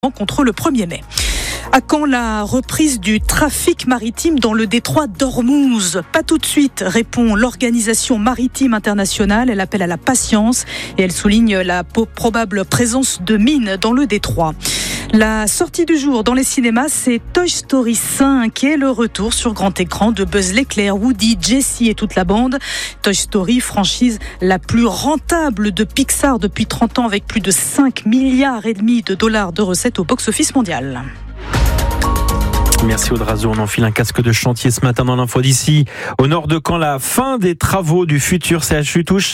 contre le 1er mai. À quand la reprise du trafic maritime dans le détroit d'Ormuz ? Pas tout de suite, répond l'Organisation maritime internationale. Elle appelle à la patience et elle souligne la probable présence de mines dans le détroit. La sortie du jour dans les cinémas, c'est Toy Story 5 et le retour sur grand écran de Buzz l'éclair, Woody, Jessie et toute la bande. Toy Story, franchise la plus rentable de Pixar depuis 30 ans avec plus de 5,5 milliards de recettes au box-office mondial. Merci Audrazo, on enfile un casque de chantier ce matin dans l'info d'ici. Au nord de Caen, la fin des travaux du futur CHU touche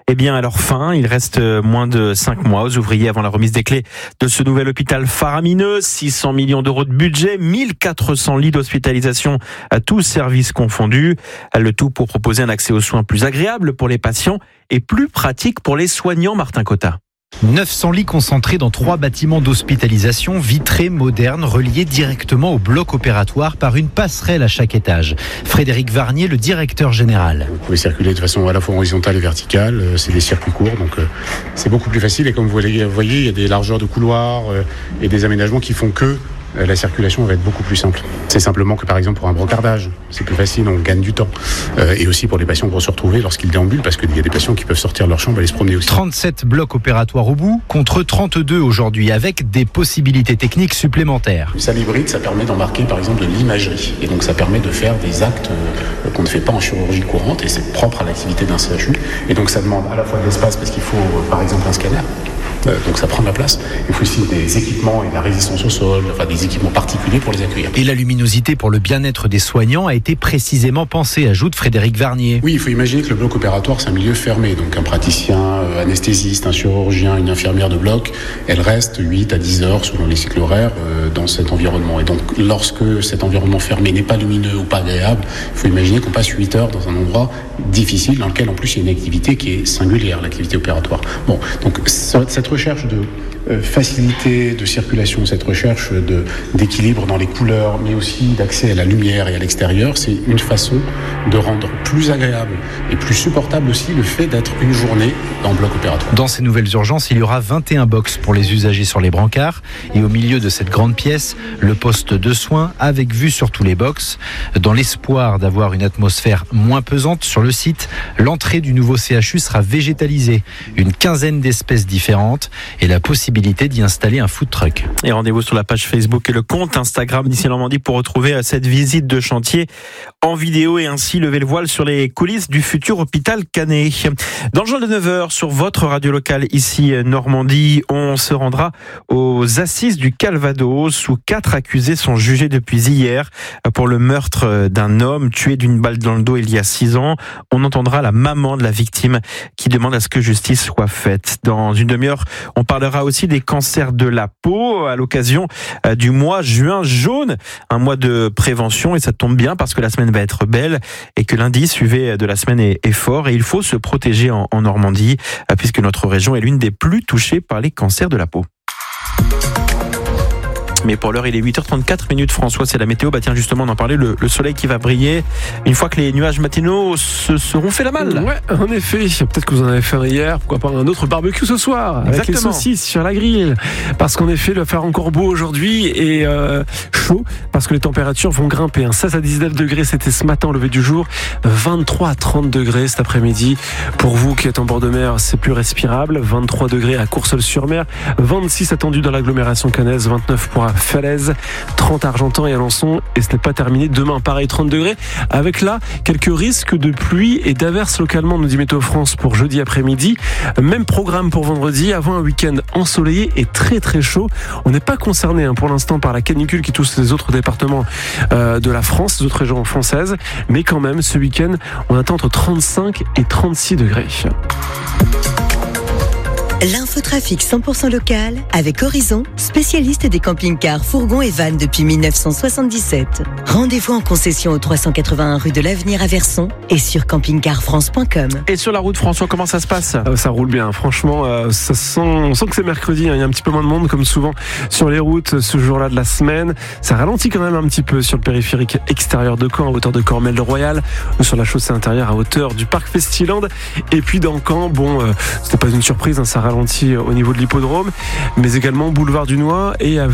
à leur fin. Il reste moins de 5 mois aux ouvriers avant la remise des clés de ce nouvel hôpital faramineux. 600 millions d'euros de budget, 1400 lits d'hospitalisation à tous services confondus. Le tout pour proposer un accès aux soins plus agréable pour les patients et plus pratique pour les soignants, Martin Cotta. 900 lits concentrés dans 3 bâtiments d'hospitalisation vitrés, modernes, reliés directement au bloc opératoire par une passerelle à chaque étage. Frédéric Varnier, le directeur général. Vous pouvez circuler de façon à la fois horizontale et verticale, c'est des circuits courts, donc c'est beaucoup plus facile. Et comme vous voyez, il y a des largeurs de couloirs et des aménagements qui font que la circulation va être beaucoup plus simple. C'est simplement que par exemple pour un brocardage, c'est plus facile, on gagne du temps. Et aussi pour les patients pour se retrouver lorsqu'ils déambulent, parce qu'il y a des patients qui peuvent sortir de leur chambre et aller se promener aussi. 37 blocs opératoires au bout, contre 32 aujourd'hui, avec des possibilités techniques supplémentaires. Une salle hybride, ça permet d'embarquer par exemple de l'imagerie. Et donc ça permet de faire des actes qu'on ne fait pas en chirurgie courante, et c'est propre à l'activité d'un CHU. Et donc ça demande à la fois de l'espace, parce qu'il faut par exemple un scanner. Donc ça prend de la place. Il faut aussi des équipements et de la résistance au sol, enfin des équipements particuliers pour les accueillir. Et la luminosité pour le bien-être des soignants a été précisément pensée, ajoute Frédéric Varnier. Oui, il faut imaginer que le bloc opératoire, c'est un milieu fermé. Donc un praticien, anesthésiste, un chirurgien, une infirmière de bloc, elle reste 8 à 10 heures selon les cycles horaires dans cet environnement. Et donc lorsque cet environnement fermé n'est pas lumineux ou pas agréable, il faut imaginer qu'on passe 8 heures dans un endroit difficile dans lequel en plus il y a une activité qui est singulière, l'activité opératoire. Bon, donc cette recherche de facilité de circulation, cette recherche d'équilibre dans les couleurs, mais aussi d'accès à la lumière et à l'extérieur, c'est une façon de rendre plus agréable et plus supportable aussi le fait d'être une journée dans le bloc opératoire. Dans ces nouvelles urgences, il y aura 21 box pour les usagers sur les brancards et au milieu de cette grande pièce, le poste de soins avec vue sur tous les box. Dans l'espoir d'avoir une atmosphère moins pesante sur le site, l'entrée du nouveau CHU sera végétalisée. Une quinzaine d'espèces différentes et la possibilité d'y installer un food truck. Et rendez-vous sur la page Facebook et le compte Instagram d'Ici Normandie pour retrouver cette visite de chantier en vidéo et ainsi lever le voile sur les coulisses du futur hôpital Canet. Dans le journal de 9h, sur votre radio locale Ici Normandie, on se rendra aux assises du Calvados où 4 accusés sont jugés depuis hier pour le meurtre d'un homme tué d'une balle dans le dos il y a 6 ans. On entendra la maman de la victime qui demande à ce que justice soit faite. Dans une demi-heure, on parlera aussi des cancers de la peau à l'occasion du mois juin jaune, un mois de prévention, et ça tombe bien parce que la semaine va être belle et que lundi suivi de la semaine est fort et il faut se protéger en Normandie puisque notre région est l'une des plus touchées par les cancers de la peau. Mais pour l'heure, il est 8h34. François, c'est la météo. Tiens, justement, on en parlait, le soleil qui va briller une fois que les nuages matinaux se seront fait la malle. Ouais, en effet. Peut-être que vous en avez fait un hier. Pourquoi pas un autre barbecue ce soir. Avec Exactement. Les saucisses sur la grille. Parce qu'en effet, il va faire encore beau aujourd'hui et chaud parce que les températures vont grimper. 16 à 19 degrés, c'était ce matin au lever du jour. 23 à 30 degrés cet après-midi. Pour vous qui êtes en bord de mer, c'est plus respirable. 23 degrés à Courseulles-sur-Mer. 26 attendus dans l'agglomération caennaise. 29 pour Falaise, 30 à Argentan et Alençon, et ce n'est pas terminé. Demain, pareil, 30 degrés, avec là quelques risques de pluie et d'averses localement, nous dit Météo France pour jeudi après-midi. Même programme pour vendredi, avant un week-end ensoleillé et très très chaud. On n'est pas concerné pour l'instant par la canicule qui touche les autres départements de la France, les autres régions françaises, mais quand même, ce week-end, on attend entre 35 et 36 degrés. L'infotrafic 100% local avec Horizon, spécialiste des camping-cars, fourgons et vannes depuis 1977. Rendez-vous en concession au 381 rue de l'Avenir à Verson et sur campingcarfrance.com. Et sur la route, François, comment ça se passe ? Ça roule bien, franchement, on sent que c'est mercredi, il y a un petit peu moins de monde comme souvent sur les routes ce jour-là de la semaine. Ça ralentit quand même un petit peu sur le périphérique extérieur de Caen, à hauteur de Cormel-le-Royal, ou sur la chaussée intérieure à hauteur du parc Festiland. Et puis dans Caen, c'était pas une surprise, ça ralentit au niveau de l'hippodrome, mais également boulevard du Noix et